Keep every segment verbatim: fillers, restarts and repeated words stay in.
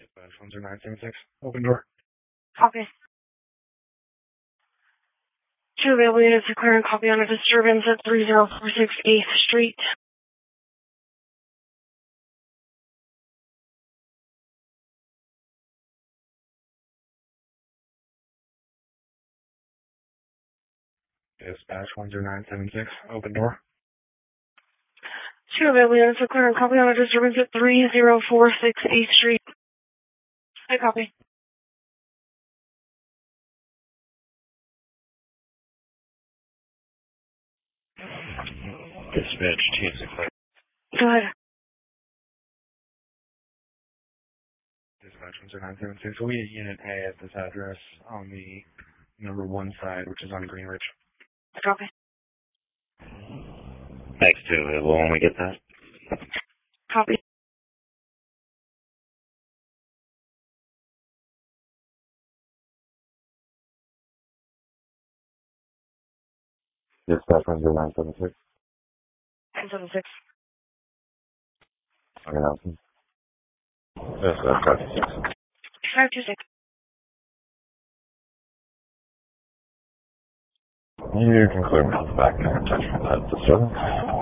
Dispatch one zero nine seven six. Open door. Copy. Two available units are clearing copy on a disturbance at three zero four six eighth Street. Dispatch one zero nine seven six. Open door. Two available units are clearing copy on a disturbance at three zero four six eighth Street. I copy. Dispatch T S six. Go ahead. Dispatch one zero nine seven six. We need Unit A at this address on the number one side, which is on Greenridge. Copy. Next two available when we get that. Copy. Dispatch one zero nine seven six. nine seven six. Announcement. Dispatch five two six. five two six. You can clear me back in touch with that disturbance.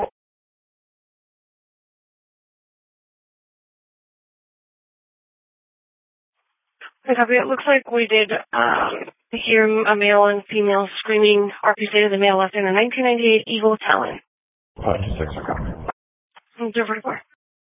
I copy. It looks like we did um, hear a male and female screaming. R P stated the male left in a nineteen ninety-eight Eagle Talon. five two six are coming. zero four four.